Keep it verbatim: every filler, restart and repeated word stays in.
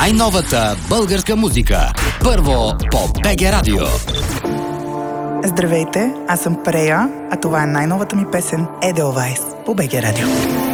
Най-новата българска музика. Първо по БГ Радио. Здравейте, аз съм Прея, а това е най-новата ми песен Edelweiss по БГ Радио.